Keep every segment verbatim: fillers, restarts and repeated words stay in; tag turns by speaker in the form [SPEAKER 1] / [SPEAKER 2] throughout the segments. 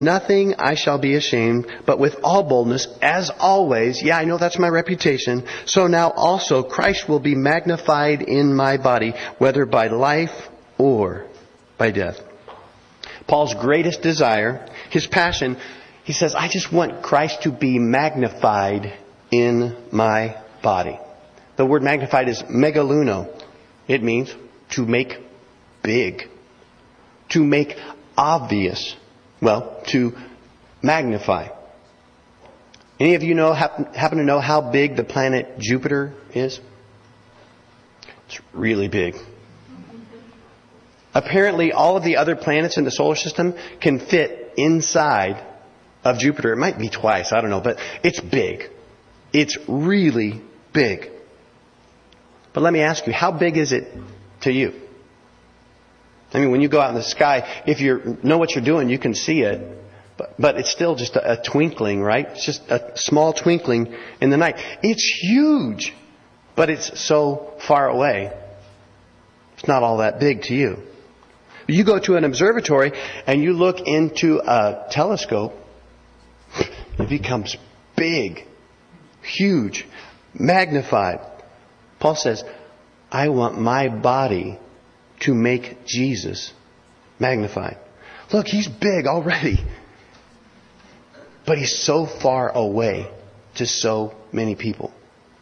[SPEAKER 1] nothing I shall be ashamed, but with all boldness, as always, yeah, I know that's my reputation, so now also Christ will be magnified in my body, whether by life or by death. Paul's greatest desire, his passion, he says, I just want Christ to be magnified in my body. The word magnified is megaluno. It means to make big, to make obvious. Well, to magnify. Any of you know happen, happen to know how big the planet Jupiter is? It's really big. Apparently, all of the other planets in the solar system can fit inside of Jupiter. It might be twice, I don't know, but it's big. It's really big. But let me ask you, how big is it to you? I mean, when you go out in the sky, if you know what you're doing, you can see it. But, but it's still just a, a twinkling, right? It's just a small twinkling in the night. It's huge, but it's so far away. It's not all that big to you. You go to an observatory and you look into a telescope, it becomes big, huge, magnified. Paul says, I want my body to make Jesus magnified. Look, he's big already. But he's so far away to so many people.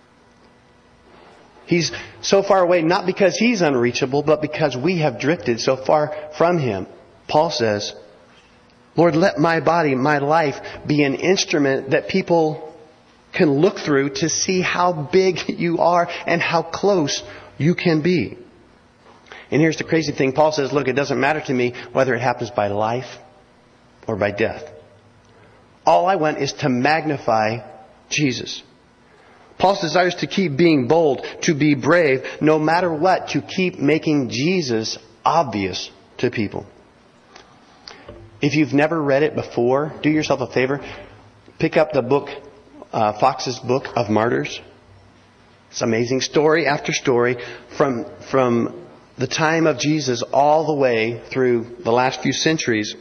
[SPEAKER 1] He's so far away not because he's unreachable, but because we have drifted so far from him. Paul says, Lord, let my body, my life, be an instrument that people can look through to see how big you are and how close you can be. And here's the crazy thing. Paul says, look, it doesn't matter to me whether it happens by life or by death. All I want is to magnify Jesus. Paul's desire is to keep being bold, to be brave, no matter what, to keep making Jesus obvious to people. If you've never read it before, do yourself a favor. Pick up the book, uh, Fox's Book of Martyrs. It's amazing. Story after story from, from the time of Jesus all the way through the last few centuries.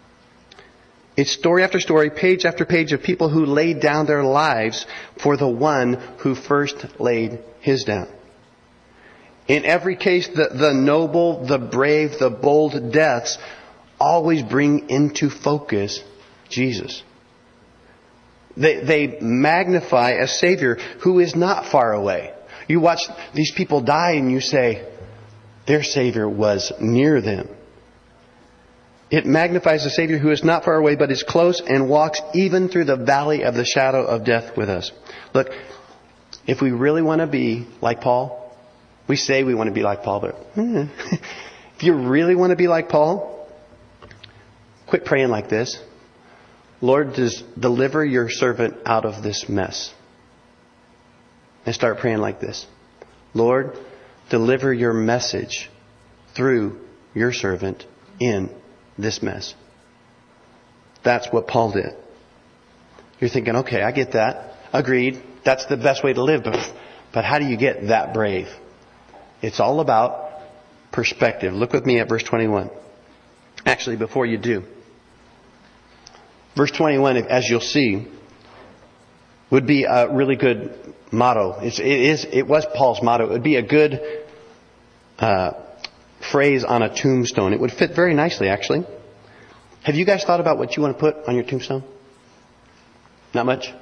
[SPEAKER 1] It's story after story, page after page of people who laid down their lives for the one who first laid his down. In every case, the, the noble, the brave, the bold deaths always bring into focus Jesus. They, they magnify a Savior who is not far away. You watch these people die and you say, their Savior was near them. It magnifies the Savior who is not far away but is close and walks even through the valley of the shadow of death with us. Look, if we really want to be like Paul, we say we want to be like Paul, but eh, if you really want to be like Paul, quit praying like this. Lord, just deliver your servant out of this mess. And start praying like this. Lord, deliver your message through your servant in this mess. That's what Paul did. You're thinking, okay, I get that. Agreed. That's the best way to live. But, but how do you get that brave? It's all about perspective. Look with me at verse twenty-one. Actually, before you do. Verse twenty-one, as you'll see, would be a really good motto. It's, it is. It was Paul's motto. It would be a good uh, phrase on a tombstone. It would fit very nicely, actually. Have you guys thought about what you want to put on your tombstone? Not much?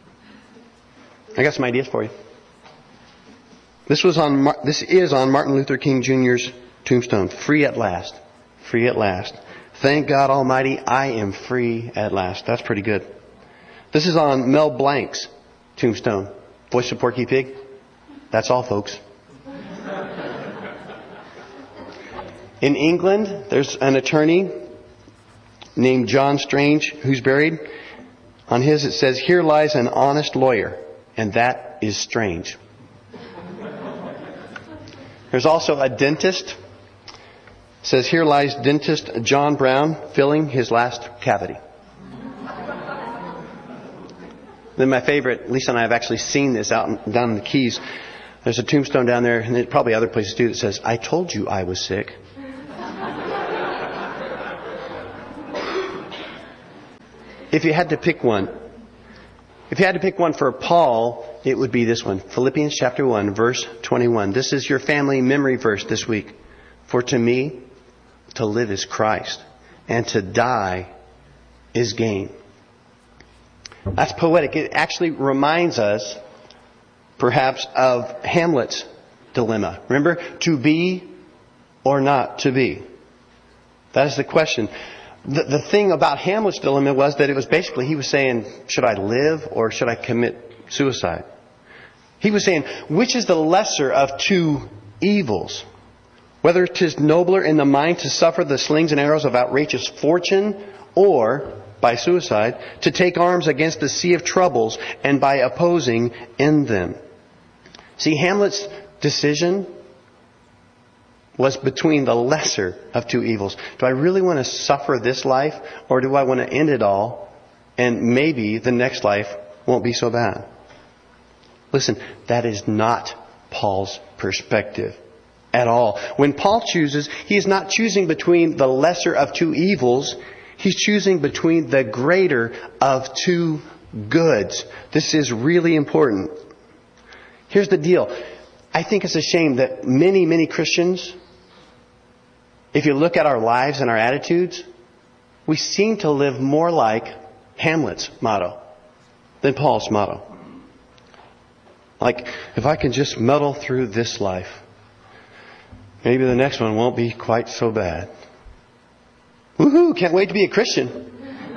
[SPEAKER 1] I got some ideas for you. This was on. This is on Martin Luther King Junior's tombstone. Free at last. Free at last. Thank God Almighty, I am free at last. That's pretty good. This is on Mel Blanc's tombstone. Voice of Porky Pig. That's all, folks. In England, there's an attorney named John Strange who's buried. On his it says, here lies an honest lawyer, and that is strange. There's also a dentist. It says, here lies dentist John Brown filling his last cavity. Then my favorite, Lisa and I have actually seen this out in, down in the Keys. There's a tombstone down there, and there's probably other places too, that says, I told you I was sick. if you had to pick one, if you had to pick one for Paul, it would be this one. Philippians chapter one, verse twenty-one. This is your family memory verse this week. For to me, to live is Christ, and to die is gain. That's poetic. It actually reminds us, perhaps, of Hamlet's dilemma. Remember, to be or not to be. That is the question. The, the thing about Hamlet's dilemma was that it was basically, he was saying, should I live or should I commit suicide? He was saying, which is the lesser of two evils? Whether 'tis nobler in the mind to suffer the slings and arrows of outrageous fortune, or, by suicide, to take arms against the sea of troubles and by opposing end them. See, Hamlet's decision was between the lesser of two evils. Do I really want to suffer this life, or do I want to end it all and maybe the next life won't be so bad? Listen, that is not Paul's perspective at all. When Paul chooses, he is not choosing between the lesser of two evils. He's choosing between the greater of two goods. This is really important. Here's the deal. I think it's a shame that many, many Christians, if you look at our lives and our attitudes, we seem to live more like Hamlet's motto than Paul's motto. Like, if I can just muddle through this life, maybe the next one won't be quite so bad. Woohoo! Can't wait to be a Christian.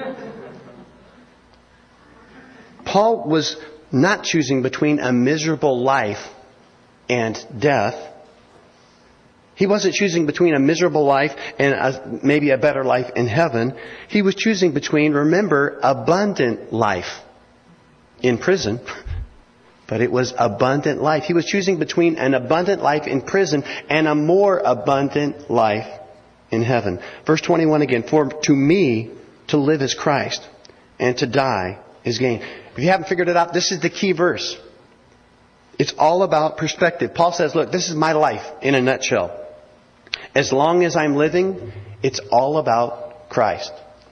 [SPEAKER 1] Paul was not choosing between a miserable life and death. He wasn't choosing between a miserable life and a, maybe a better life in heaven. He was choosing between, remember, abundant life in prison. But it was abundant life. He was choosing between an abundant life in prison and a more abundant life in heaven. Verse twenty-one again. For to me, to live is Christ, and to die is gain. If you haven't figured it out, this is the key verse. It's all about perspective. Paul says, look, this is my life in a nutshell. As long as I'm living, it's all about Christ.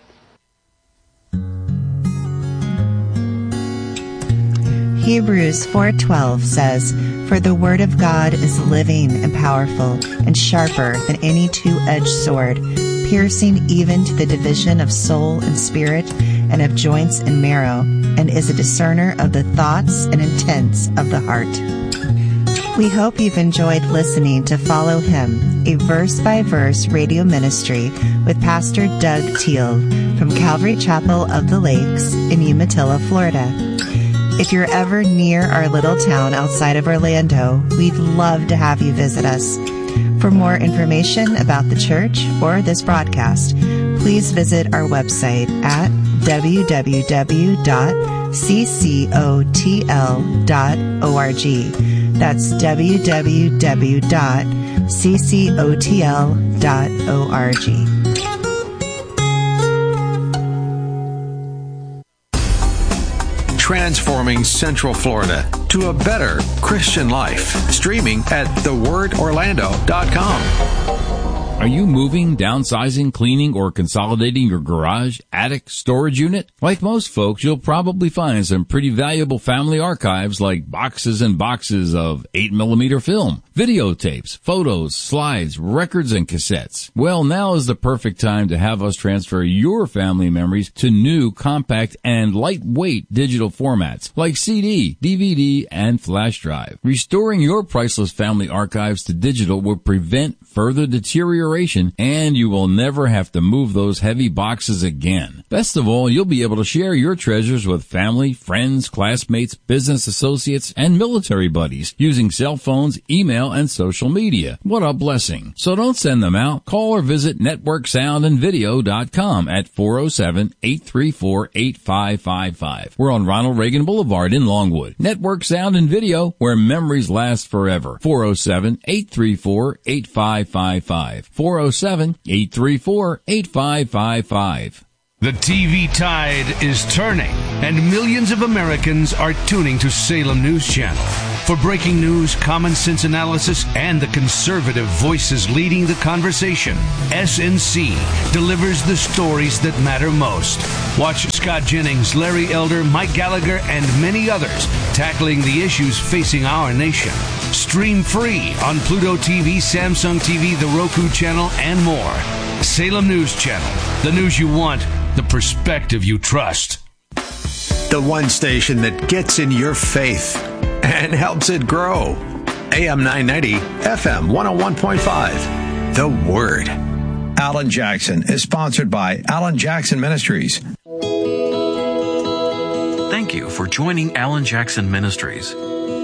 [SPEAKER 2] Hebrews four twelve says, For the word of God is living and powerful and sharper than any two-edged sword, piercing even to the division of soul and spirit and of joints and marrow, and is a discerner of the thoughts and intents of the heart. We hope you've enjoyed listening to Follow Him, a verse-by-verse radio ministry with Pastor Doug Teal from Calvary Chapel of the Lakes in Umatilla, Florida. If you're ever near our little town outside of Orlando, we'd love to have you visit us. For more information about the church or this broadcast, please visit our website at w w w dot c c o t l dot org. That's w w w dot c c o t l dot org.
[SPEAKER 3] Transforming Central Florida to a better Christian life. Streaming at the word orlando dot com.
[SPEAKER 4] Are you moving, downsizing, cleaning, or consolidating your garage, attic, storage unit? Like most folks, you'll probably find some pretty valuable family archives like boxes and boxes of eight millimeter film, videotapes, photos, slides, records, and cassettes. Well, now is the perfect time to have us transfer your family memories to new, compact, and lightweight digital formats like C D, D V D, and flash drive. Restoring your priceless family archives to digital will prevent further deterioration, and you will never have to move those heavy boxes again. Best of all, you'll be able to share your treasures with family, friends, classmates, business associates, and military buddies using cell phones, email, and social media. What a blessing. So don't send them out. Call or visit network sound and video dot com at four oh seven, eight three four, eight five five five. We're on Ronald Reagan Boulevard in Longwood. Network Sound and Video, where memories last forever. four oh seven, eight three four, eight five five five. four oh seven, eight three four, eight five five five.
[SPEAKER 5] The T V tide is turning, and millions of Americans are tuning to Salem News Channel. For breaking news, common sense analysis, and the conservative voices leading the conversation, S N C delivers the stories that matter most. Watch Scott Jennings, Larry Elder, Mike Gallagher, and many others tackling the issues facing our nation. Stream free on Pluto T V, Samsung T V, the Roku channel, and more. Salem News Channel. The news you want, the perspective you trust.
[SPEAKER 3] The one station that gets in your faith and helps it grow. A M nine ninety, F M one oh one point five. The Word.
[SPEAKER 6] Alan Jackson is sponsored by Alan Jackson Ministries.
[SPEAKER 7] Thank you for joining Alan Jackson Ministries.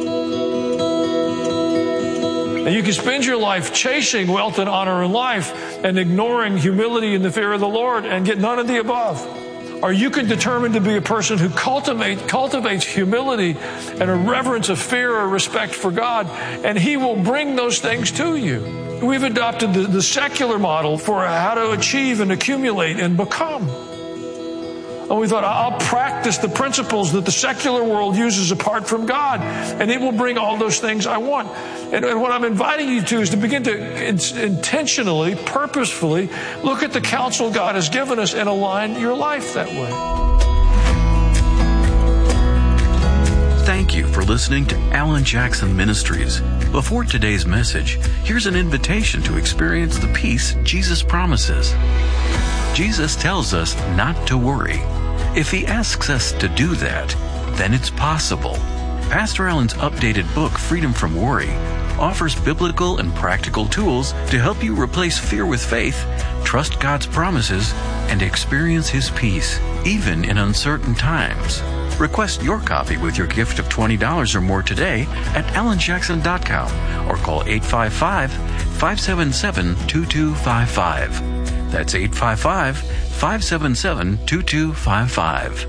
[SPEAKER 8] You can spend your life chasing wealth and honor in life and ignoring humility and the fear of the Lord and get none of the above. Or you can determine to be a person who cultivate, cultivates humility and a reverence of fear or respect for God, and He will bring those things to you. We've adopted the, the secular model for how to achieve and accumulate and become. And we thought, I'll practice the principles that the secular world uses apart from God, and it will bring all those things I want. And, and what I'm inviting you to is to begin to in, intentionally, purposefully look at the counsel God has given us and align your life that way.
[SPEAKER 7] Thank you for listening to Alan Jackson Ministries. Before today's message, here's an invitation to experience the peace Jesus promises. Jesus tells us not to worry. If He asks us to do that, then it's possible. Pastor Alan's updated book, Freedom from Worry, offers biblical and practical tools to help you replace fear with faith, trust God's promises, and experience His peace, even in uncertain times. Request your copy with your gift of twenty dollars or more today at alan jackson dot com or call eight five five, five seven seven, two two five five. That's eight five five, five seven seven, two two five five.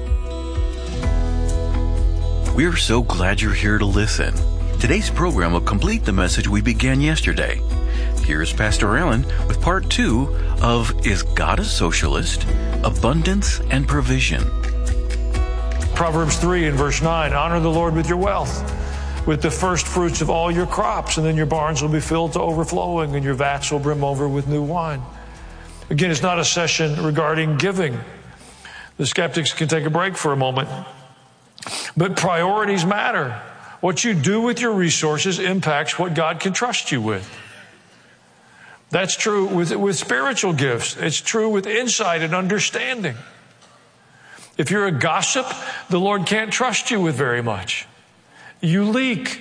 [SPEAKER 7] We're so glad you're here to listen. Today's program will complete the message we began yesterday. Here's Pastor Alan with part two of Is God a Socialist? Abundance and Provision.
[SPEAKER 8] Proverbs three and verse nine, honor the Lord with your wealth, with the first fruits of all your crops, and then your barns will be filled to overflowing, and your vats will brim over with new wine. Again, it's not a session regarding giving. The skeptics can take a break for a moment. But priorities matter. What you do with your resources impacts what God can trust you with. That's true with, with spiritual gifts. It's true with insight and understanding. If you're a gossip, the Lord can't trust you with very much. You leak.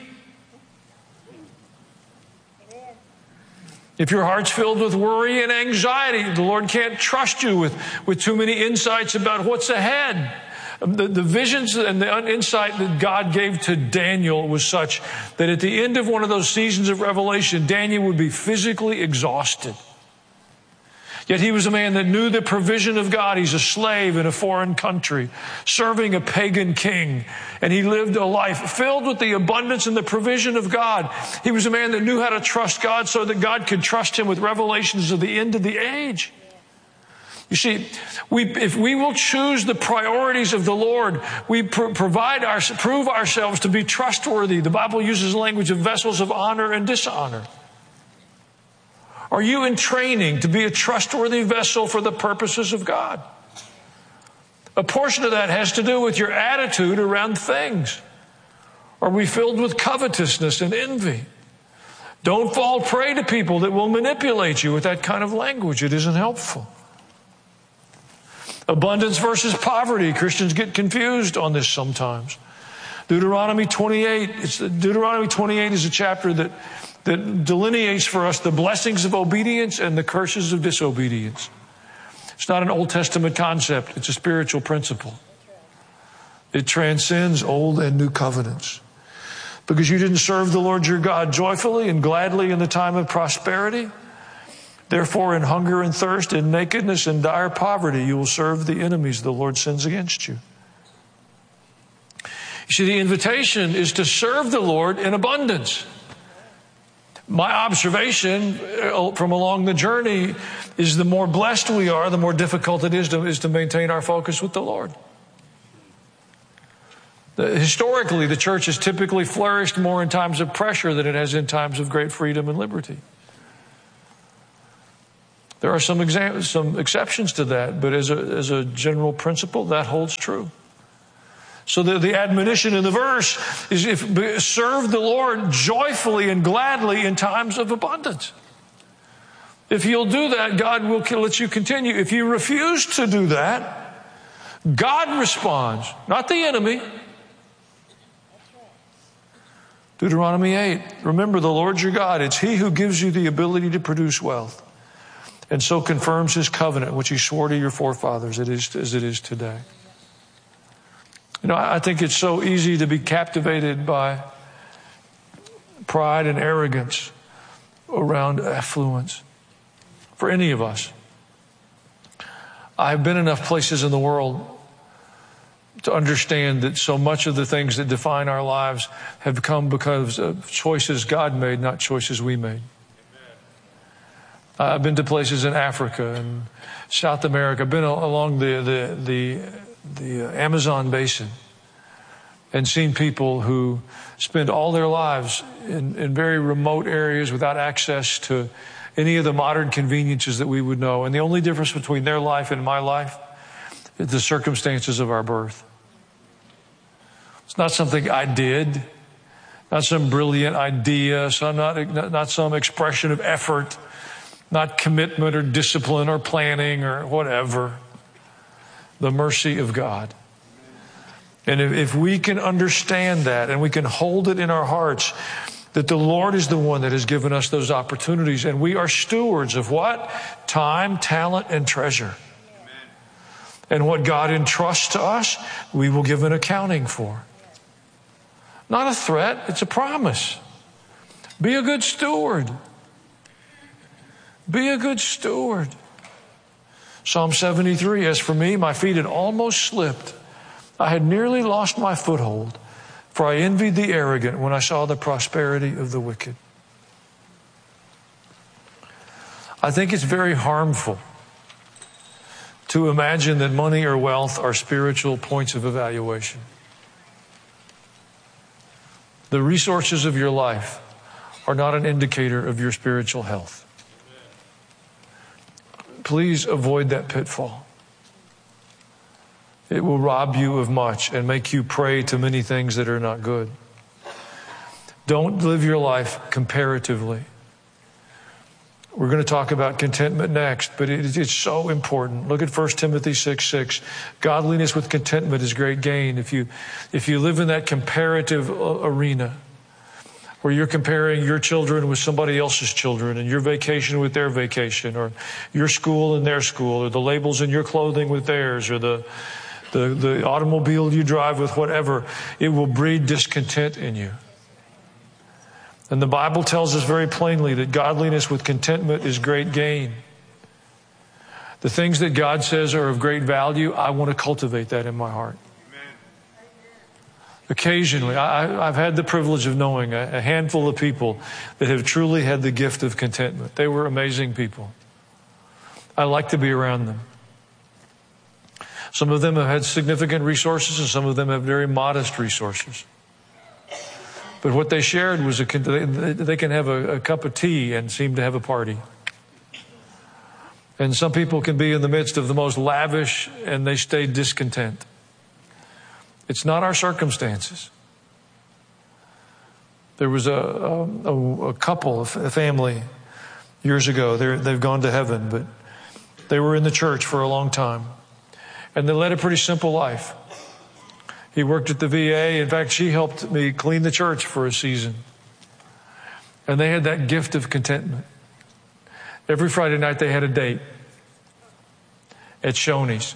[SPEAKER 8] If your heart's filled with worry and anxiety, the Lord can't trust you with, with too many insights about what's ahead. The, the visions and the insight that God gave to Daniel was such that at the end of one of those seasons of revelation, Daniel would be physically exhausted. Yet he was a man that knew the provision of God. He's a slave in a foreign country, serving a pagan king. And he lived a life filled with the abundance and the provision of God. He was a man that knew how to trust God so that God could trust him with revelations of the end of the age. You see, we, if we will choose the priorities of the Lord, we pr- provide our, prove ourselves to be trustworthy. The Bible uses the language of vessels of honor and dishonor. Are you in training to be a trustworthy vessel for the purposes of God? A portion of that has to do with your attitude around things. Are we filled with covetousness and envy? Don't fall prey to people that will manipulate you with that kind of language. It isn't helpful. Abundance versus poverty. Christians get confused on this sometimes. Deuteronomy twenty-eight. It's, Deuteronomy twenty-eight is a chapter that that delineates for us the blessings of obedience and the curses of disobedience. It's not an Old Testament concept. It's a spiritual principle. It transcends old and new covenants. Because you didn't serve the Lord your God joyfully and gladly in the time of prosperity, therefore in hunger and thirst, in nakedness and dire poverty, you will serve the enemies the Lord sends against you. You see, the invitation is to serve the Lord in abundance. My observation from along the journey is the more blessed we are, the more difficult it is to, is to maintain our focus with the Lord. The, historically, the church has typically flourished more in times of pressure than it has in times of great freedom and liberty. There are some exam- some exceptions to that, but as a, as a general principle, that holds true. So the, the admonition in the verse is, if serve the Lord joyfully and gladly in times of abundance. If you'll do that, God will let you continue. If you refuse to do that, God responds, not the enemy. Deuteronomy eight, remember the Lord your God, it's He who gives you the ability to produce wealth, and so confirms His covenant, which He swore to your forefathers it is, as it is today. You know, I think it's so easy to be captivated by pride and arrogance around affluence for any of us. I've been enough places in the world to understand that so much of the things that define our lives have come because of choices God made, not choices we made. I've been to places in Africa and South America. I've been along the, the, the, the Amazon basin and seen people who spend all their lives in, in very remote areas without access to any of the modern conveniences that we would know. And the only difference between their life and my life is the circumstances of our birth. It's not something I did, not some brilliant idea, so not, not some expression of effort, not commitment or discipline or planning or whatever. The mercy of God. And if, if we can understand that and we can hold it in our hearts, that the Lord is the one that has given us those opportunities, and we are stewards of what? Time, talent, and treasure. Amen. And what God entrusts to us, we will give an accounting for. Not a threat, it's a promise. Be a good steward. Be a good steward. Psalm seventy-three, as for me, my feet had almost slipped. I had nearly lost my foothold, for I envied the arrogant when I saw the prosperity of the wicked. I think it's very harmful to imagine that money or wealth are spiritual points of evaluation. The resources of your life are not an indicator of your spiritual health. Please avoid that pitfall. It will rob you of much and make you prey to many things that are not good. Don't live your life comparatively. We're going to talk about contentment next, but it, it's so important. Look at First Timothy six six. Godliness with contentment is great gain. If you, if you live in that comparative arena, where you're comparing your children with somebody else's children and your vacation with their vacation, or your school and their school, or the labels in your clothing with theirs, or the, the, the automobile you drive with, whatever, it will breed discontent in you. And the Bible tells us very plainly that godliness with contentment is great gain. The things that God says are of great value, I want to cultivate that in my heart. Occasionally, I, I've had the privilege of knowing a, a handful of people that have truly had the gift of contentment. They were amazing people. I like to be around them. Some of them have had significant resources, and some of them have very modest resources. But what they shared was a, they can have a, a cup of tea and seem to have a party. And some people can be in the midst of the most lavish and they stay discontent. It's not our circumstances. There was a, a, a couple, a family years ago. They're, they've gone to heaven, but they were in the church for a long time. And they led a pretty simple life. He worked at the V A. In fact, she helped me clean the church for a season. And they had that gift of contentment. Every Friday night they had a date at Shoney's.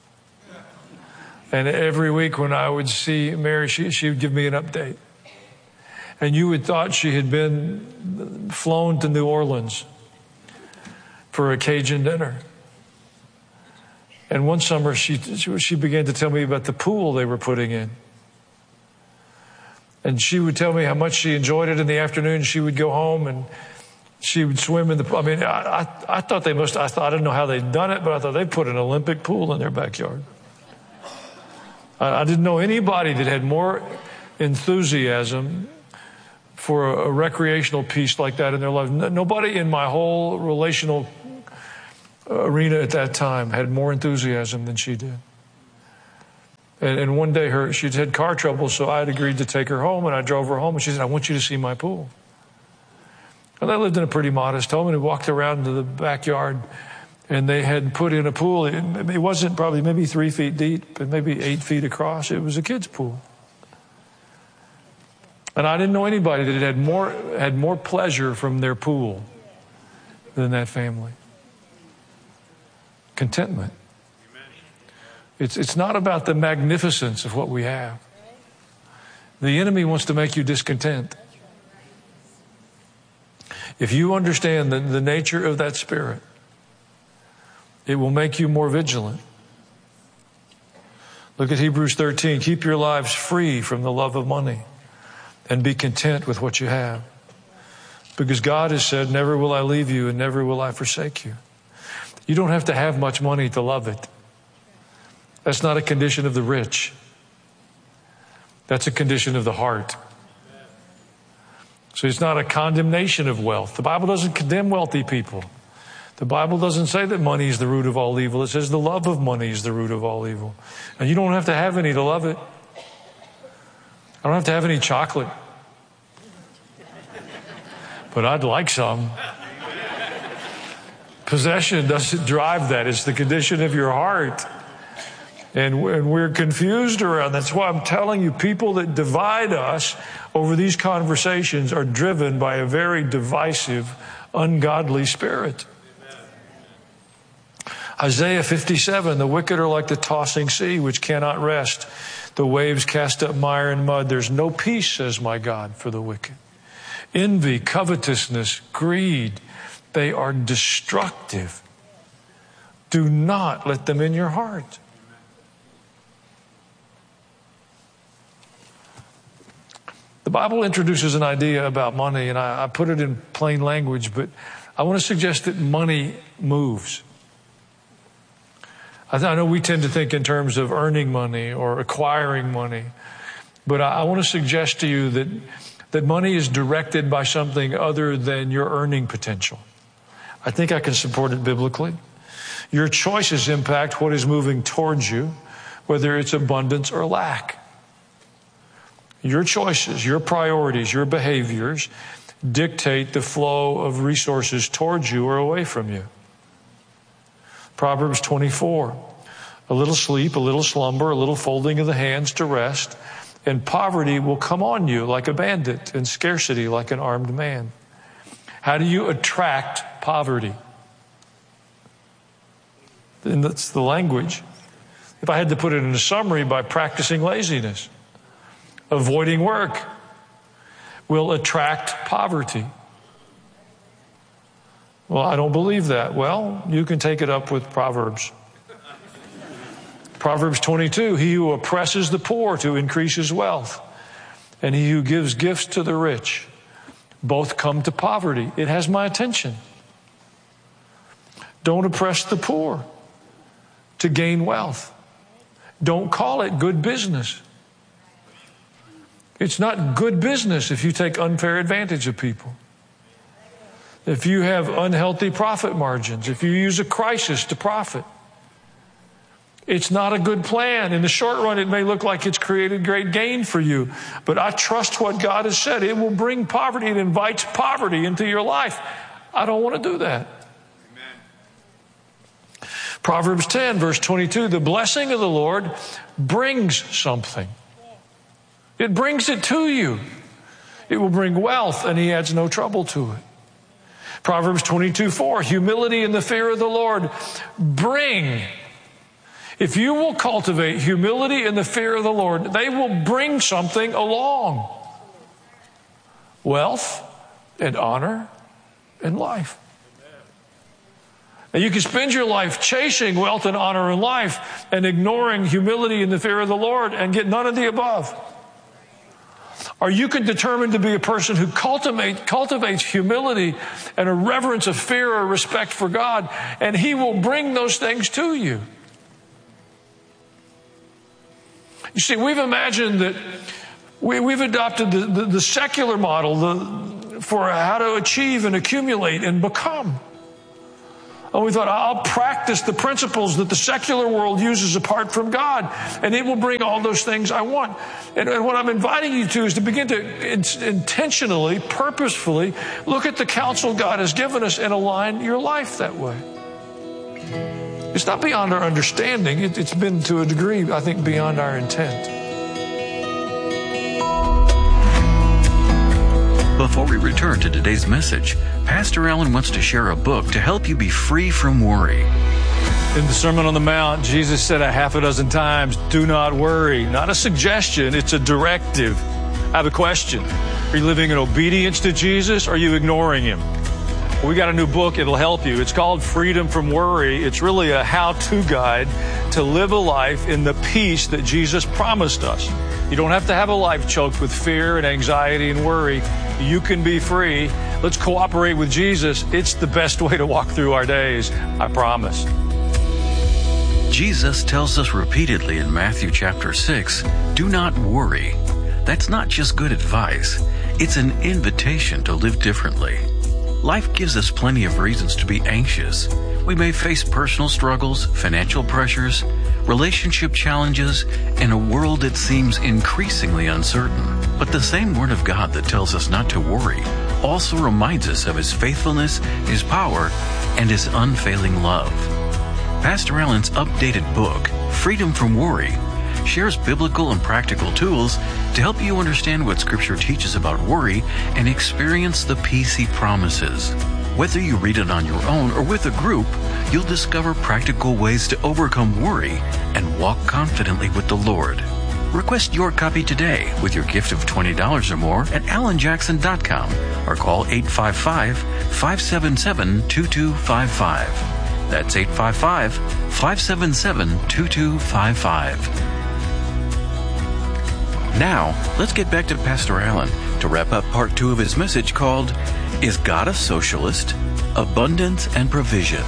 [SPEAKER 8] And every week when I would see Mary, she, she would give me an update. And you would thought she had been flown to New Orleans for a Cajun dinner. And one summer she, she began to tell me about the pool they were putting in. And she would tell me how much she enjoyed it in the afternoon. She would go home and she would swim in the pool. I mean, I, I, I thought they must, I thought, I didn't know how they'd done it, but I thought they put an Olympic pool in their backyard. I, I didn't know anybody that had more enthusiasm for a, a recreational piece like that in their life. No, nobody in my whole relational arena at that time had more enthusiasm than she did. And, and one day her she'd had car trouble, so I had agreed to take her home, and I drove her home, and she said, I want you to see my pool. And I lived in a pretty modest home, and we walked around to the backyard, and they had put in a pool. It, it wasn't probably maybe three feet deep, but maybe eight feet across. It was a kid's pool. And I didn't know anybody that had more had more pleasure from their pool than that family. Contentment. It's, it's not about the magnificence of what we have. The enemy wants to make you discontent. If you understand the, the nature of that spirit, it will make you more vigilant. Look at Hebrews thirteen. Keep your lives free from the love of money and be content with what you have. Because God has said, never will I leave you and never will I forsake you. You don't have to have much money to love it. That's not a condition of the rich. That's a condition of the heart. So it's not a condemnation of wealth. The Bible doesn't condemn wealthy people. The Bible doesn't say that money is the root of all evil. It says the love of money is the root of all evil. And you don't have to have any to love it. I don't have to have any chocolate. But I'd like some. Possession doesn't drive that. It's the condition of your heart. And we're confused around. That's why I'm telling you, people that divide us over these conversations are driven by a very divisive, ungodly spirit. Isaiah fifty-seven, the wicked are like the tossing sea, which cannot rest. The waves cast up mire and mud. There's no peace, says my God, for the wicked. Envy, covetousness, greed, they are destructive. Do not let them in your heart. The Bible introduces an idea about money, and I, I put it in plain language, but I want to suggest that money moves. I, th- I know we tend to think in terms of earning money or acquiring money, but I, I want to suggest to you that, that money is directed by something other than your earning potential. I think I can support it biblically. Your choices impact what is moving towards you, whether it's abundance or lack. Your choices, your priorities, your behaviors dictate the flow of resources towards you or away from you. Proverbs twenty-four, a little sleep, a little slumber, a little folding of the hands to rest, and poverty will come on you like a bandit and scarcity like an armed man. How do you attract poverty? And that's the language. If I had to put it in a summary, by practicing laziness. Avoiding work will attract poverty. Well, I don't believe that. Well, you can take it up with Proverbs. Proverbs twenty-two, he who oppresses the poor to increase his wealth, and he who gives gifts to the rich, both come to poverty. It has my attention. Don't oppress the poor to gain wealth. Don't call it good business. It's not good business if you take unfair advantage of people. If you have unhealthy profit margins, if you use a crisis to profit. It's not a good plan. In the short run, it may look like it's created great gain for you, but I trust what God has said. It will bring poverty. It invites poverty into your life. I don't want to do that. Amen. Proverbs ten, verse twenty-two, the blessing of the Lord brings something. It brings it to you. It will bring wealth, and he adds no trouble to it. Proverbs twenty-two, four, humility and the fear of the Lord bring. If you will cultivate humility and the fear of the Lord, they will bring something along. Wealth and honor and life. And you can spend your life chasing wealth and honor and life and ignoring humility and the fear of the Lord and get none of the above. Or you can determine to be a person who cultivate, cultivates humility and a reverence of fear or respect for God, and he will bring those things to you. You see, we've imagined that we, we've adopted the, the, the secular model the, for how to achieve and accumulate and become. And we thought, I'll practice the principles that the secular world uses apart from God, and it will bring all those things I want. And, and what I'm inviting you to is to begin to in, intentionally, purposefully look at the counsel God has given us and align your life that way. It's not beyond our understanding. It, it's been, to a degree, I think, beyond our intent.
[SPEAKER 7] Before we return to today's message, Pastor Allen wants to share a book to help you be free from worry.
[SPEAKER 8] In the Sermon on the Mount, Jesus said a half a dozen times, do not worry. Not a suggestion, it's a directive. I have a question. Are you living in obedience to Jesus or are you ignoring him? We got a new book, it'll help you. It's called Freedom from Worry. It's really a how-to guide to live a life in the peace that Jesus promised us. You don't have to have a life choked with fear and anxiety and worry. You can be free. Let's cooperate with Jesus. It's the best way to walk through our days, I promise.
[SPEAKER 7] Jesus tells us repeatedly in Matthew chapter six, do not worry. That's not just good advice. It's an invitation to live differently. Life gives us plenty of reasons to be anxious. We may face personal struggles, financial pressures, relationship challenges, and a world that seems increasingly uncertain. But the same Word of God that tells us not to worry also reminds us of His faithfulness, His power, and His unfailing love. Pastor Allen's updated book, Freedom from Worry, shares biblical and practical tools to help you understand what Scripture teaches about worry and experience the peace He promises. Whether you read it on your own or with a group, you'll discover practical ways to overcome worry and walk confidently with the Lord. Request your copy today with your gift of twenty dollars or more at alan jackson dot com or call eight five five, five seven seven, two two five five. That's eight five five, five seven seven, two two five five. Now, let's get back to Pastor Allen to wrap up part two of his message called, Is God a Socialist? Abundance and Provision.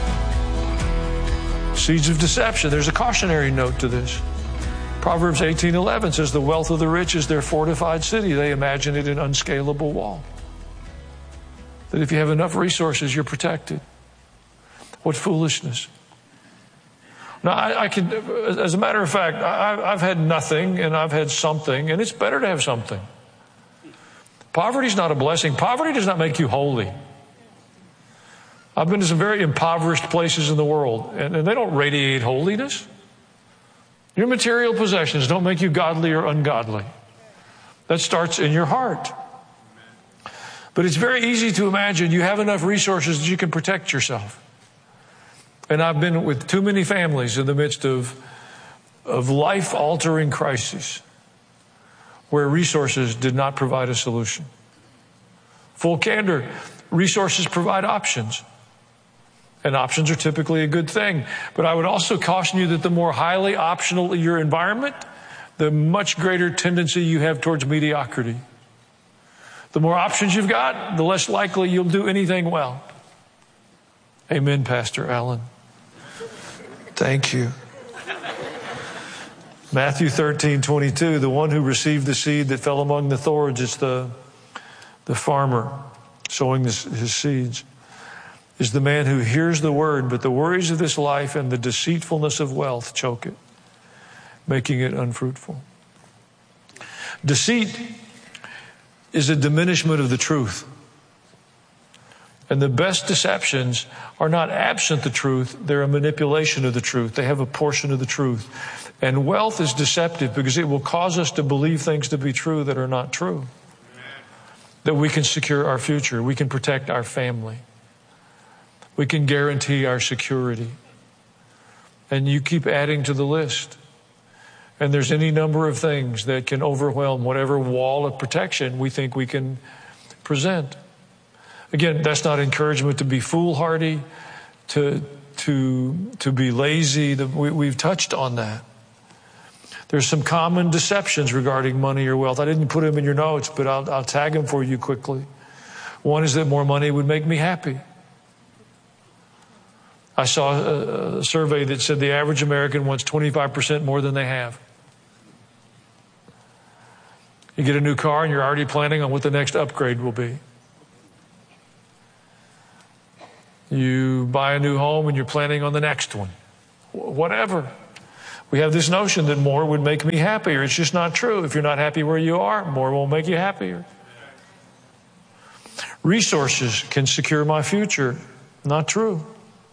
[SPEAKER 8] Seeds of deception. There's a cautionary note to this. Proverbs eighteen eleven says, the wealth of the rich is their fortified city. They imagine it an unscalable wall. That if you have enough resources, you're protected. What foolishness. Now, I, I can, as a matter of fact, I, I've had nothing and I've had something, and it's better to have something. Poverty is not a blessing. Poverty does not make you holy. I've been to some very impoverished places in the world, and, and they don't radiate holiness. Your material possessions don't make you godly or ungodly. That starts in your heart. But it's very easy to imagine you have enough resources that you can protect yourself. And I've been with too many families in the midst of, of life-altering crises where resources did not provide a solution. Full candor, resources provide options. And options are typically a good thing. But I would also caution you that the more highly optional your environment, the much greater tendency you have towards mediocrity. The more options you've got, the less likely you'll do anything well. Amen, Pastor Allen. Thank you. Matthew thirteen twenty-two, the one who received the seed that fell among the thorns, it's the, the farmer sowing this, his seeds, is the man who hears the word, but the worries of this life and the deceitfulness of wealth choke it, making it unfruitful. Deceit is a diminishment of the truth. And the best deceptions are not absent the truth, they're a manipulation of the truth. They have a portion of the truth. And wealth is deceptive because it will cause us to believe things to be true that are not true. That we can secure our future, we can protect our family, we can guarantee our security. And you keep adding to the list. And there's any number of things that can overwhelm whatever wall of protection we think we can present. Again, that's not encouragement to be foolhardy, to to to be lazy. We, we've touched on that. There's some common deceptions regarding money or wealth. I didn't put them in your notes, but I'll, I'll tag them for you quickly. One is that more money would make me happy. I saw a, a survey that said the average American wants twenty-five percent more than they have. You get a new car and you're already planning on what the next upgrade will be. You buy a new home and you're planning on the next one. Whatever. We have this notion that more would make me happier. It's just not true. If you're not happy where you are, more will make you happier. Resources can secure my future. Not true.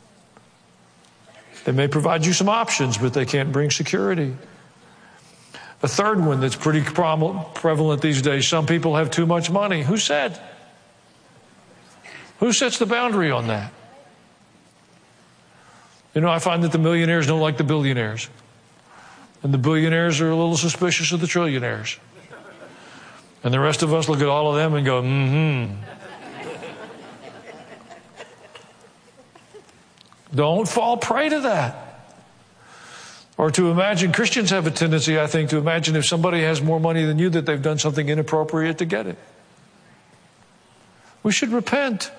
[SPEAKER 8] They may provide you some options, but they can't bring security. A third one that's pretty prevalent these days, some people have too much money. Who said? Who sets the boundary on that? You know, I find that the millionaires don't like the billionaires. And the billionaires are a little suspicious of the trillionaires. And the rest of us look at all of them and go, mm-hmm. Don't fall prey to that. Or to imagine, Christians have a tendency, I think, to imagine if somebody has more money than you that they've done something inappropriate to get it. We should repent.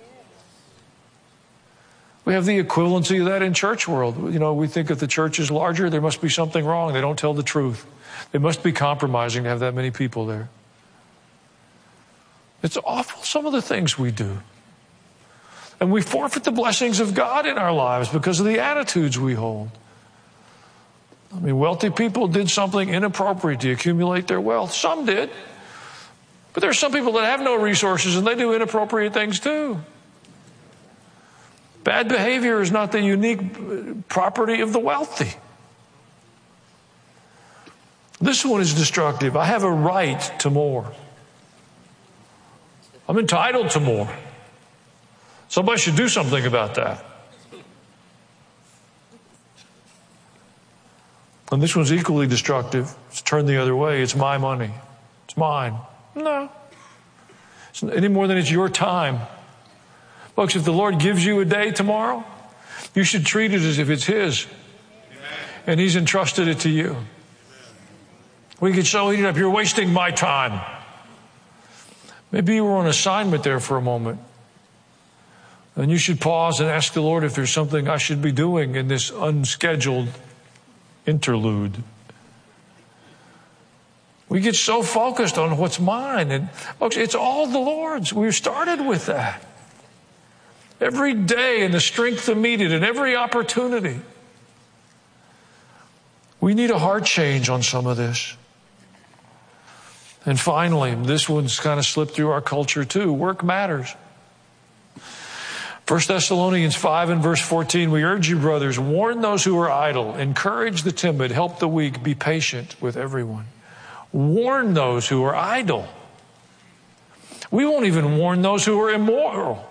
[SPEAKER 8] We have the equivalency of that in church world. You know, we think if the church is larger, there must be something wrong. They don't tell the truth. They must be compromising to have that many people there. It's awful, some of the things we do. And we forfeit the blessings of God in our lives because of the attitudes we hold. I mean, wealthy people did something inappropriate to accumulate their wealth. Some did. But there are some people that have no resources and they do inappropriate things too. Bad behavior is not the unique property of the wealthy. This one is destructive. I have a right to more. I'm entitled to more. Somebody should do something about that. And this one's equally destructive. It's turned the other way. It's my money. It's mine. No. It's any more than it's your time. Folks, if the Lord gives you a day tomorrow, you should treat it as if it's His. Amen. And He's entrusted it to you. Amen. We get so eaten up, you're wasting my time. Maybe you were on assignment there for a moment. And you should pause and ask the Lord if there's something I should be doing in this unscheduled interlude. We get so focused on what's mine. And folks, it's all the Lord's. We started with that. Every day and the strength to meet it and every opportunity. We need a heart change on some of this. And finally, this one's kind of slipped through our culture too. Work matters. First Thessalonians five and verse fourteen, we urge you, brothers, warn those who are idle, encourage the timid, help the weak, be patient with everyone. Warn those who are idle. We won't even warn those who are immoral.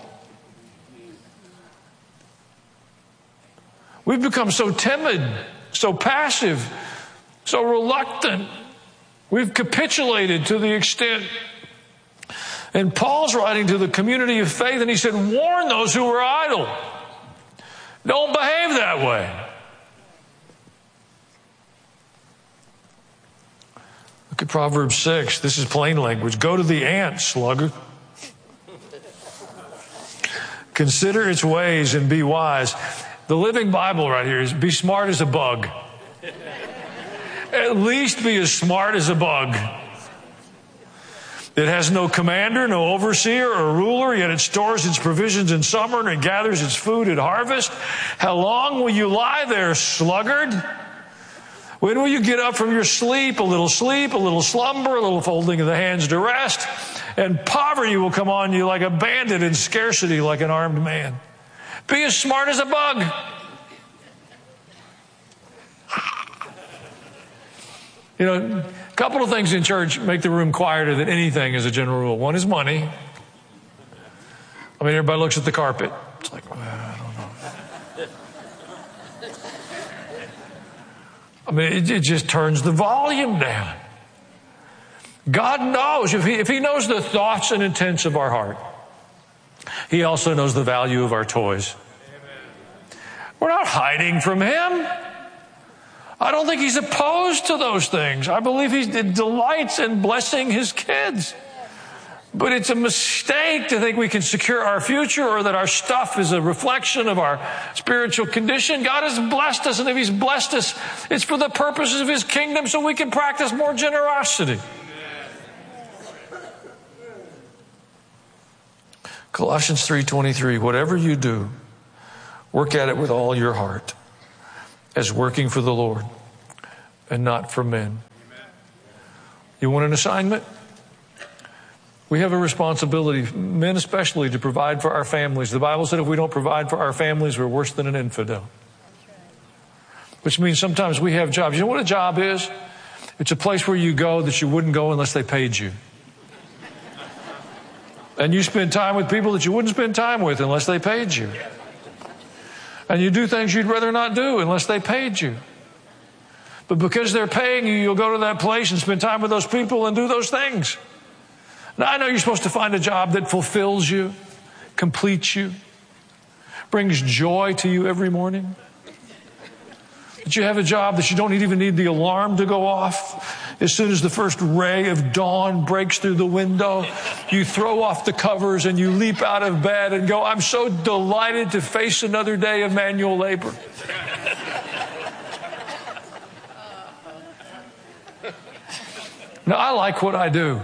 [SPEAKER 8] We've become so timid, so passive, so reluctant. We've capitulated to the extent. And Paul's writing to the community of faith, and he said, warn those who are idle. Don't behave that way. Look at Proverbs six. This is plain language. Go to the ant, sluggard. Consider its ways and be wise. The Living Bible right here is be smart as a bug. At least be as smart as a bug. It has no commander, no overseer or ruler, yet it stores its provisions in summer and it gathers its food at harvest. How long will you lie there, sluggard? When will you get up from your sleep? A little sleep, a little slumber, a little folding of the hands to rest, and poverty will come on you like a bandit and scarcity like an armed man. Be as smart as a bug. You know, a couple of things in church make the room quieter than anything as a general rule. One is money. I mean, everybody looks at the carpet. It's like, well, I don't know. I mean, it, it just turns the volume down. God knows. If he, if he knows the thoughts and intents of our heart, He also knows the value of our toys. We're not hiding from Him. I don't think He's opposed to those things. I believe He delights in blessing His kids. But it's a mistake to think we can secure our future or that our stuff is a reflection of our spiritual condition. God has blessed us, and if He's blessed us, it's for the purposes of His kingdom so we can practice more generosity. Colossians three twenty-three, whatever you do, work at it with all your heart, as working for the Lord and not for men. You want an assignment? We have a responsibility, men especially, to provide for our families. The Bible said if we don't provide for our families, we're worse than an infidel. Which means sometimes we have jobs. You know what a job is? It's a place where you go that you wouldn't go unless they paid you. And you spend time with people that you wouldn't spend time with unless they paid you. And you do things you'd rather not do unless they paid you. But because they're paying you, you'll go to that place and spend time with those people and do those things. Now, I know you're supposed to find a job that fulfills you, completes you, brings joy to you every morning. That you have a job that you don't even need the alarm to go off. As soon as the first ray of dawn breaks through the window, you throw off the covers and you leap out of bed and go, I'm so delighted to face another day of manual labor. Now, I like what I do,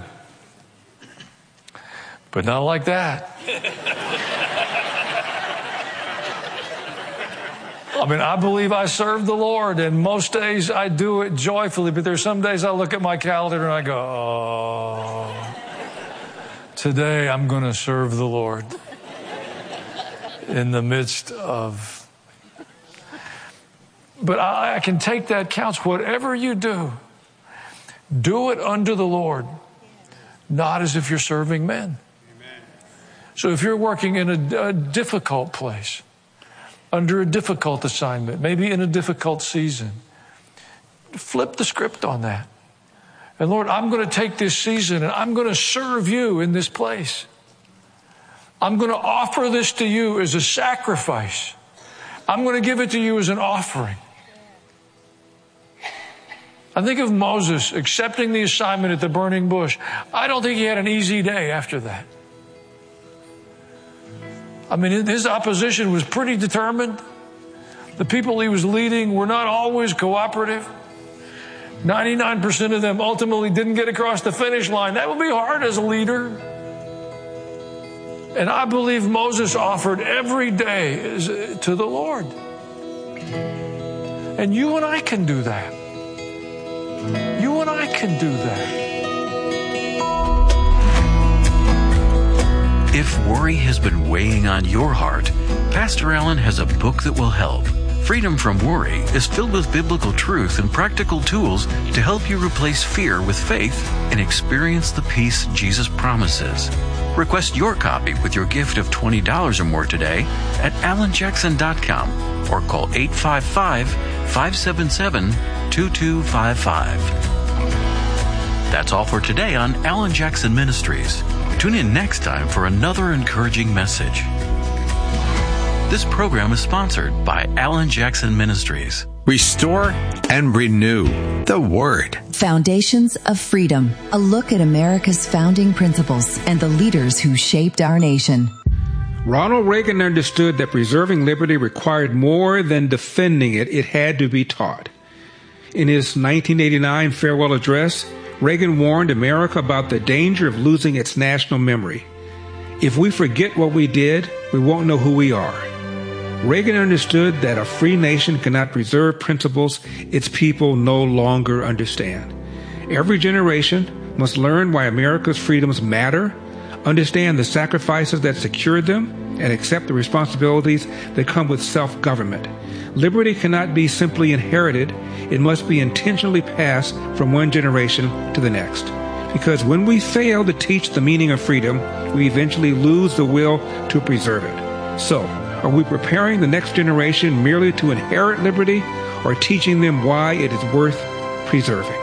[SPEAKER 8] but not like that. I mean, I believe I serve the Lord, and most days I do it joyfully, but there's some days I look at my calendar and I go, oh, today I'm going to serve the Lord in the midst of... But I, I can take that counts. Whatever you do, do it unto the Lord, not as if you're serving men. Amen. So if you're working in a, a difficult place, under a difficult assignment, maybe in a difficult season, flip the script on that. And Lord, I'm going to take this season and I'm going to serve you in this place. I'm going to offer this to you as a sacrifice. I'm going to give it to you as an offering. I think of Moses accepting the assignment at the burning bush. I don't think he had an easy day after that. I mean, his opposition was pretty determined. The people he was leading were not always cooperative. ninety-nine percent of them ultimately didn't get across the finish line. That would be hard as a leader. And I believe Moses offered every day to the Lord. And you and I can do that. You and I can do that.
[SPEAKER 7] If worry has been weighing on your heart, Pastor Allen has a book that will help. Freedom from Worry is filled with biblical truth and practical tools to help you replace fear with faith and experience the peace Jesus promises. Request your copy with your gift of twenty dollars or more today at alan jackson dot com or call eight five five, five seven seven, two two five five. That's all for today on Alan Jackson Ministries. Tune in next time for another encouraging message. This program is sponsored by Alan Jackson Ministries.
[SPEAKER 3] Restore and renew the Word.
[SPEAKER 9] Foundations of Freedom. A look at America's founding principles and the leaders who shaped our nation.
[SPEAKER 10] Ronald Reagan understood that preserving liberty required more than defending it. It had to be taught. In his nineteen eighty-nine farewell address, Reagan warned America about the danger of losing its national memory. If we forget what we did, we won't know who we are. Reagan understood that a free nation cannot preserve principles its people no longer understand. Every generation must learn why America's freedoms matter, understand the sacrifices that secured them, and accept the responsibilities that come with self-government. Liberty cannot be simply inherited. It must be intentionally passed from one generation to the next. Because when we fail to teach the meaning of freedom, we eventually lose the will to preserve it. So, are we preparing the next generation merely to inherit liberty, or teaching them why it is worth preserving?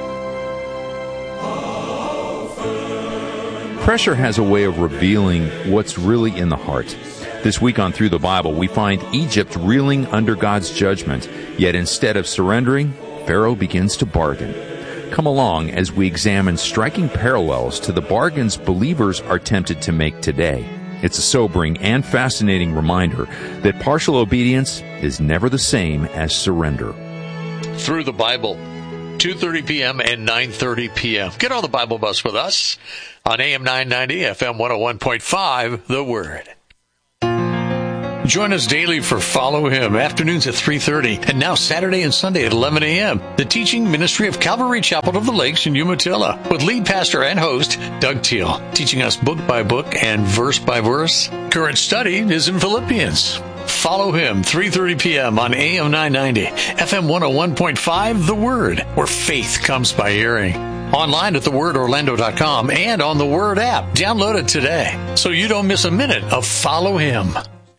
[SPEAKER 11] Pressure has a way of revealing what's really in the heart. This week on Through the Bible, we find Egypt reeling under God's judgment, yet instead of surrendering, Pharaoh begins to bargain. Come along as we examine striking parallels to the bargains believers are tempted to make today. It's a sobering and fascinating reminder that partial obedience is never the same as surrender.
[SPEAKER 12] Through the Bible, two thirty p.m. and nine thirty p.m. Get on the Bible bus with us on A M nine ninety, F M one oh one point five, The Word. Join us daily for Follow Him, afternoons at three thirty, and now Saturday and Sunday at eleven a.m. The teaching ministry of Calvary Chapel of the Lakes in Umatilla, with lead pastor and host Doug Teal, teaching us book by book and verse by verse. Current study is in Philippians. Follow Him, three thirty p.m. on A M nine ninety, F M one oh one point five, The Word, where faith comes by hearing. Online at the word orlando dot com and on the Word app. Download it today so you don't miss a minute of Follow Him.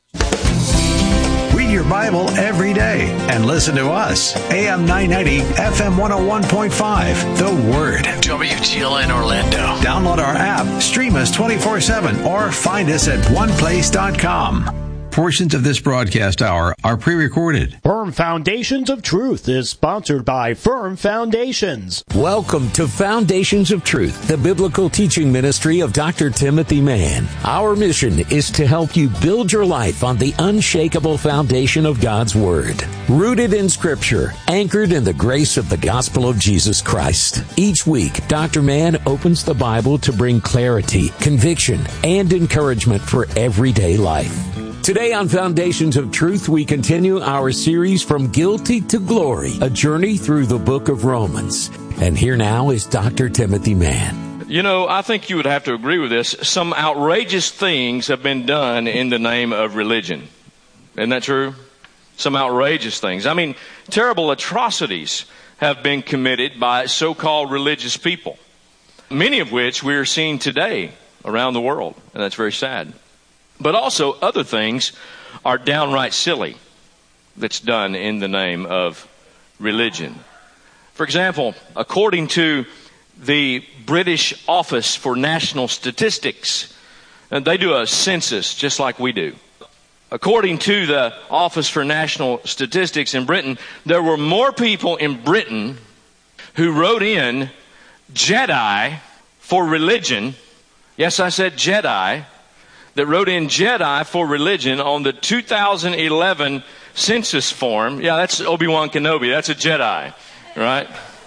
[SPEAKER 3] Read your Bible every day and listen to us. A M nine ninety, F M one oh one point five, The Word.
[SPEAKER 12] W T L N Orlando.
[SPEAKER 3] Download our app, stream us twenty-four seven, or find us at one place dot com. Portions of this broadcast hour are pre-recorded.
[SPEAKER 13] Firm Foundations of Truth is sponsored by Firm Foundations.
[SPEAKER 14] Welcome to Foundations of Truth, the biblical teaching ministry of Doctor Timothy Mann. Our mission is to help you build your life on the unshakable foundation of God's Word. Rooted in Scripture, anchored in the grace of the gospel of Jesus Christ. Each week, Doctor Mann opens the Bible to bring clarity, conviction, and encouragement for everyday life. Today on Foundations of Truth, we continue our series From Guilty to Glory, a journey through the book of Romans. And here now is Doctor Timothy Mann.
[SPEAKER 15] You know, I think you would have to agree with this. Some outrageous things have been done in the name of religion. Isn't that true? Some outrageous things. I mean, terrible atrocities have been committed by so-called religious people, many of which we are seeing today around the world. And that's very sad. But also other things are downright silly that's done in the name of religion. For example, according to the British Office for National Statistics, and they do a census just like we do. According to the Office for National Statistics in Britain, there were more people in Britain who wrote in Jedi for religion. Yes, I said Jedi. That wrote in Jedi for religion on the two thousand eleven census form. Yeah, that's Obi-Wan Kenobi. That's a Jedi, right?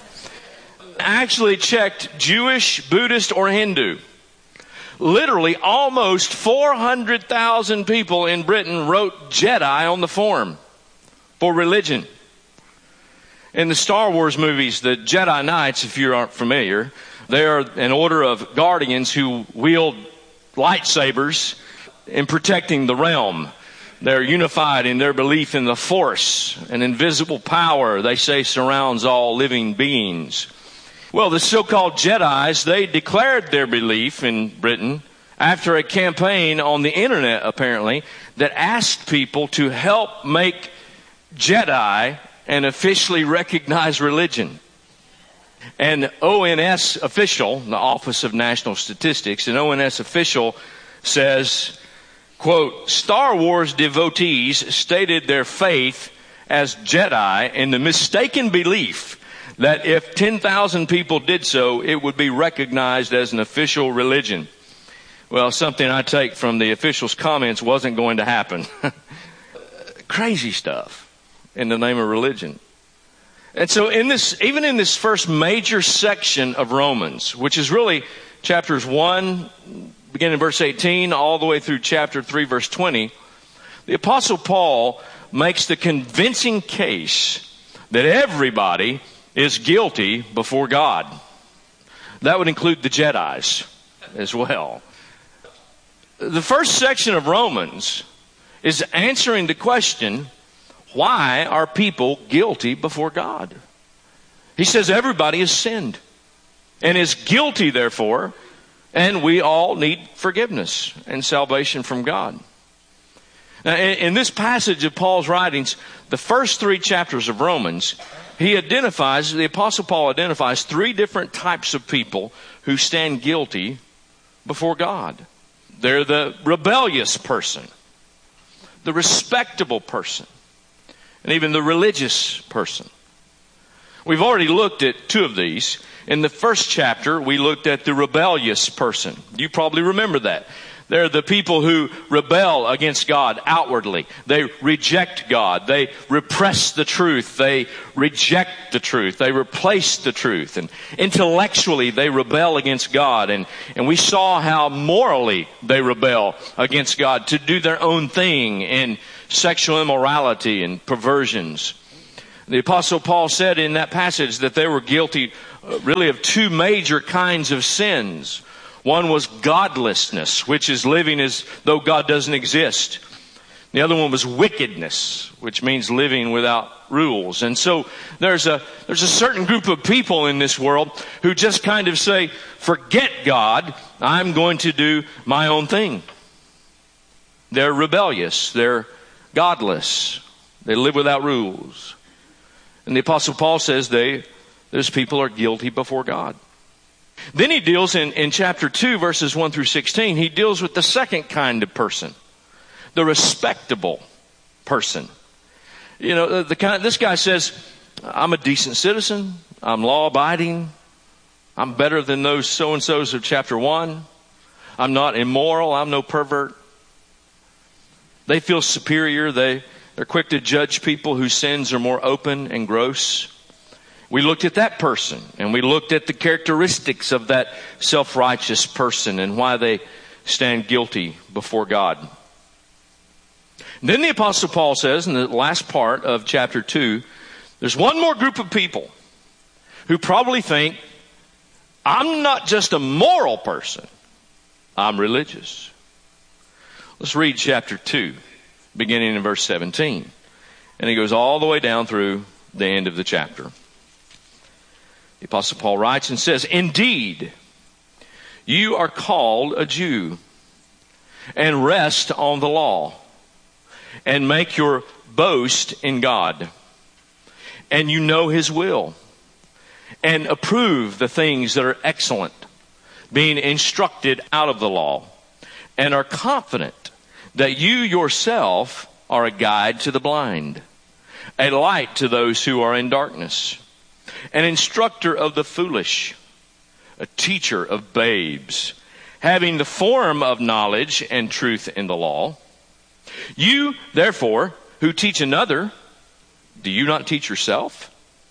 [SPEAKER 15] Actually checked Jewish, Buddhist, or Hindu. Literally almost four hundred thousand people in Britain wrote Jedi on the form for religion. In the Star Wars movies, the Jedi Knights, if you aren't familiar, they are an order of guardians who wield lightsabers in protecting the realm. They're unified in their belief in the Force, an invisible power they say surrounds all living beings. Well, the so-called Jedis, they declared their belief in Britain after a campaign on the internet, apparently, that asked people to help make Jedi an officially recognized religion. An O N S official, the Office of National Statistics, an O N S official says, quote, Star Wars devotees stated their faith as Jedi in the mistaken belief that if ten thousand people did so, it would be recognized as an official religion. Well, something I take from the official's comments wasn't going to happen. Crazy stuff in the name of religion. And so in this, even in this first major section of Romans, which is really chapters one, beginning in verse eighteen, all the way through chapter three, verse twenty, the Apostle Paul makes the convincing case that everybody is guilty before God. That would include the Jedis as well. The first section of Romans is answering the question, why are people guilty before God? He says everybody has sinned and is guilty, therefore, and we all need forgiveness and salvation from God. Now, in this passage of Paul's writings, the first three chapters of Romans, he identifies, the Apostle Paul identifies three different types of people who stand guilty before God. They're the rebellious person, the respectable person, and even the religious person. We've already looked at two of these. In the first chapter, we looked at the rebellious person. You probably remember that. They're the people who rebel against God outwardly. They reject God. They repress the truth. They reject the truth. They replace the truth. And intellectually, they rebel against God. And, and we saw how morally they rebel against God to do their own thing in sexual immorality and perversions. The Apostle Paul said in that passage that they were guilty uh, really of two major kinds of sins. One was godlessness, which is living as though God doesn't exist. The other one was wickedness, which means living without rules. And so there's a there's a certain group of people in this world who just kind of say, forget God, I'm going to do my own thing. They're rebellious. They're godless. They live without rules. And the Apostle Paul says they those people are guilty before God. Then he deals in, in chapter two, verses one through sixteen, he deals with the second kind of person, the respectable person. You know, the, the kind, this guy says, I'm a decent citizen, I'm law-abiding, I'm better than those so-and-sos of chapter one, I'm not immoral, I'm no pervert. They feel superior, they, they're quick to judge people whose sins are more open and gross. We looked at that person, and we looked at the characteristics of that self-righteous person and why they stand guilty before God. And then the Apostle Paul says in the last part of chapter two, there's one more group of people who probably think, I'm not just a moral person, I'm religious. Let's read chapter two, beginning in verse seventeen. And he goes all the way down through the end of the chapter. The Apostle Paul writes and says, indeed, you are called a Jew and rest on the law and make your boast in God. And you know His will and approve the things that are excellent, being instructed out of the law, and are confident that you yourself are a guide to the blind, a light to those who are in darkness, an instructor of the foolish, a teacher of babes, having the form of knowledge and truth in the law. You, therefore, who teach another, do you not teach yourself?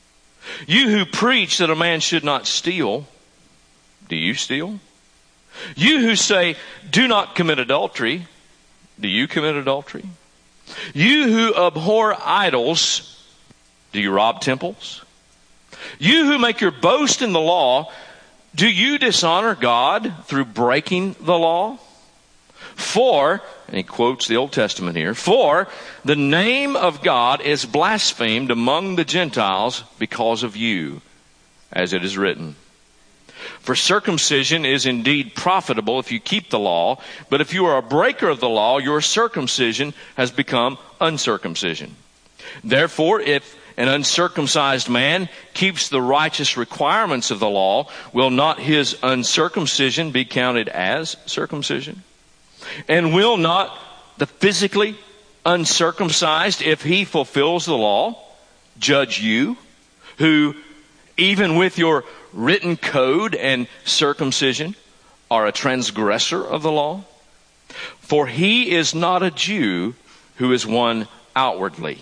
[SPEAKER 15] You who preach that a man should not steal, do you steal? You who say, do not commit adultery, do you commit adultery? You who abhor idols, do you rob temples? You who make your boast in the law, do you dishonor God through breaking the law? For, and he quotes the Old Testament here, for the name of God is blasphemed among the Gentiles because of you, as it is written. For circumcision is indeed profitable if you keep the law, but if you are a breaker of the law, your circumcision has become uncircumcision. Therefore, if an uncircumcised man keeps the righteous requirements of the law, will not his uncircumcision be counted as circumcision? And will not the physically uncircumcised, if he fulfills the law, judge you, who even with your written code and circumcision are a transgressor of the law? For he is not a Jew who is one outwardly,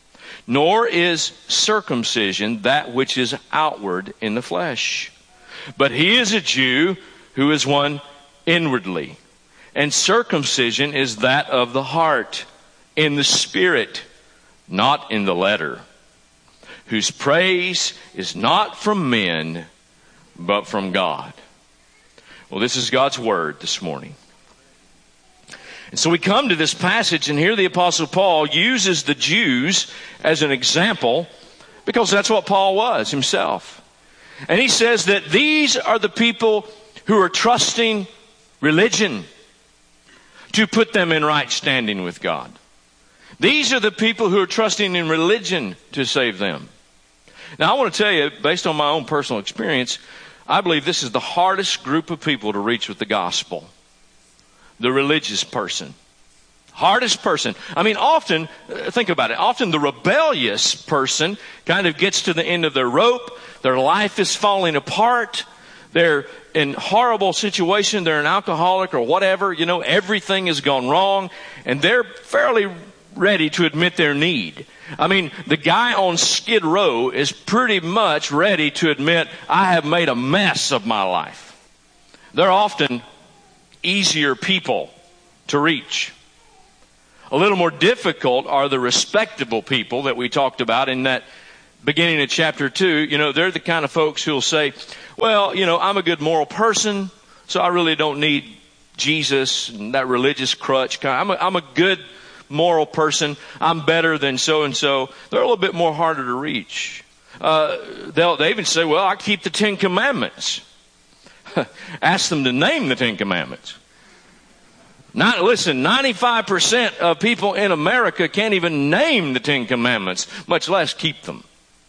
[SPEAKER 15] nor is circumcision that which is outward in the flesh. But he is a Jew who is one inwardly. And circumcision is that of the heart, in the spirit, not in the letter, whose praise is not from men, but from God. Well, this is God's word this morning. And so we come to this passage, and here the Apostle Paul uses the Jews as an example, because that's what Paul was himself. And he says that these are the people who are trusting religion to put them in right standing with God. These are the people who are trusting in religion to save them. Now, I want to tell you, based on my own personal experience, I believe this is the hardest group of people to reach with the gospel. The religious person. Hardest person. I mean, often, think about it, often the rebellious person kind of gets to the end of their rope. Their life is falling apart. They're in horrible situation. They're an alcoholic or whatever. You know, everything has gone wrong, and they're fairly ready to admit their need. I mean, the guy on Skid Row is pretty much ready to admit, I have made a mess of my life. They're often easier people to reach. A little more difficult are the respectable people that we talked about in that beginning of chapter two. You know, they're the kind of folks who'll say, well, you know, I'm a good moral person, so I really don't need Jesus and that religious crutch. I'm a, I'm a good moral person. I'm better than so-and-so. They're a little bit more harder to reach. Uh, they'll, they even say, well, I keep the Ten Commandments. Ask them to name the Ten Commandments. Not, listen, ninety-five percent of people in America can't even name the Ten Commandments, much less keep them.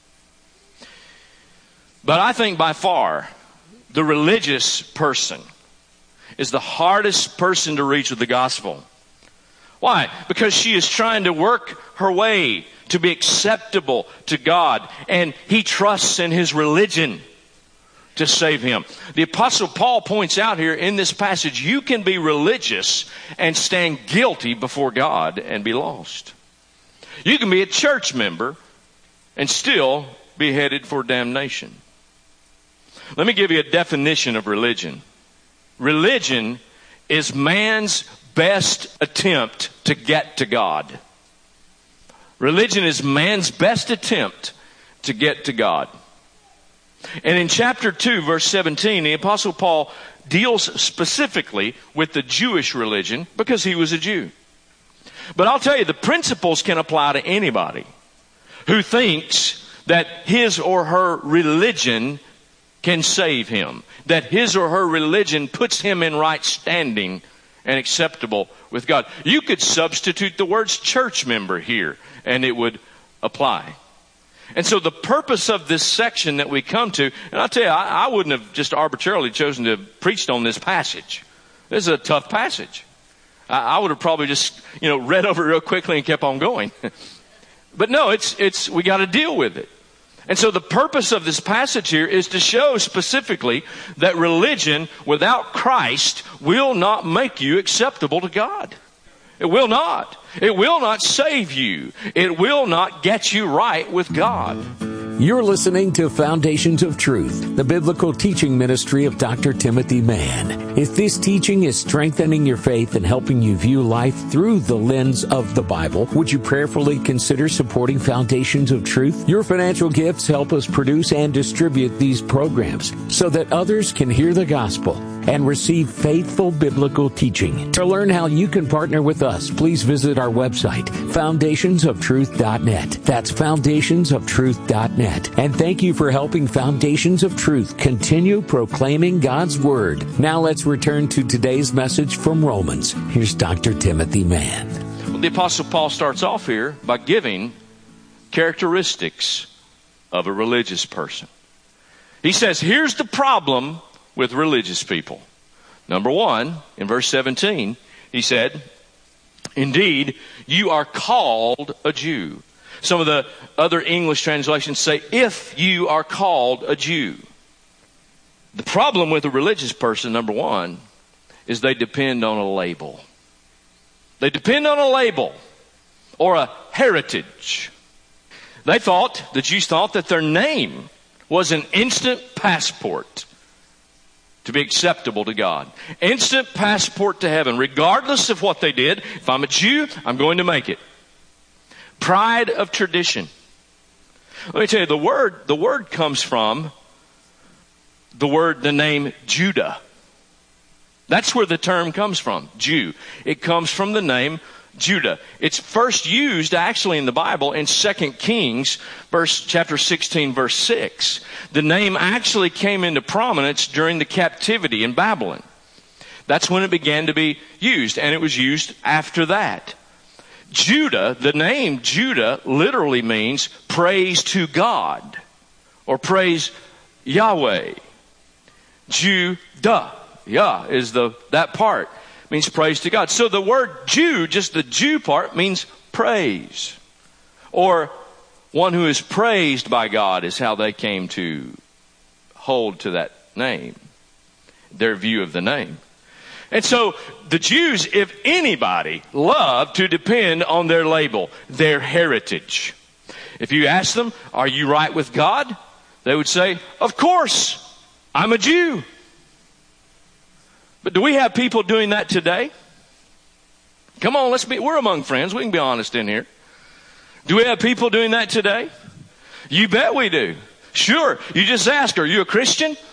[SPEAKER 15] But I think by far, the religious person is the hardest person to reach with the gospel. Why? Because she is trying to work her way to be acceptable to God, and he trusts in his religion to save him. The Apostle Paul points out here in this passage, you can be religious and stand guilty before God and be lost. You can be a church member and still be headed for damnation. Let me give you a definition of religion. Religion is man's best attempt to get to God. Religion is man's best attempt to get to God. And in chapter two, verse seventeen, the Apostle Paul deals specifically with the Jewish religion because he was a Jew. But I'll tell you, the principles can apply to anybody who thinks that his or her religion can save him, that his or her religion puts him in right standing and acceptable with God. You could substitute the words church member here, and it would apply. And so the purpose of this section that we come to, and I'll tell you, I, I wouldn't have just arbitrarily chosen to have preached on this passage. This is a tough passage. I, I would have probably just, you know, read over it real quickly and kept on going. But no, it's, it's, we got to deal with it. And so the purpose of this passage here is to show specifically that religion without Christ will not make you acceptable to God. It will not. It will not save you. It will not get you right with God.
[SPEAKER 14] You're listening to Foundations of Truth, the biblical teaching ministry of Doctor Timothy Mann. If this teaching is strengthening your faith and helping you view life through the lens of the Bible, would you prayerfully consider supporting Foundations of Truth? Your financial gifts help us produce and distribute these programs so that others can hear the gospel and receive faithful biblical teaching. To learn how you can partner with us, please visit our website, foundations of truth dot net. That's foundations of truth dot net. And thank you for helping Foundations of Truth continue proclaiming God's Word. Now let's return to today's message from Romans. Here's Doctor Timothy Mann.
[SPEAKER 15] Well, the Apostle Paul starts off here by giving characteristics of a religious person. He says, here's the problem with religious people. Number one, in verse seventeen, he said, indeed, you are called a Jew. Some of the other English translations say, if you are called a Jew. The problem with a religious person, number one, is they depend on a label. They depend on a label or a heritage. They thought, the Jews thought that their name was an instant passport to be acceptable to God. Instant passport to heaven, regardless of what they did. If I'm a Jew, I'm going to make it. Pride of tradition. Let me tell you, the word, the word comes from the word, the name Judah. That's where the term comes from, Jew. It comes from the name Judah. It's first used actually in the Bible in Second Kings, verse chapter sixteen, verse six. The name actually came into prominence during the captivity in Babylon. That's when it began to be used, and it was used after that. Judah, the name Judah literally means praise to God or praise Yahweh. Judah, Yah is the that part. Means praise to God. So the word Jew, just the Jew part, means praise. Or one who is praised by God is how they came to hold to that name. their view of the name. And so the Jews, if anybody, love to depend on their label, their heritage. If you ask them, are you right with God? They would say, of course, I'm a Jew. But do we have people doing that today? Come on, let's be, we're among friends. We can be honest in here. Do we have people doing that today? You bet we do. Sure. You just ask, are you a Christian?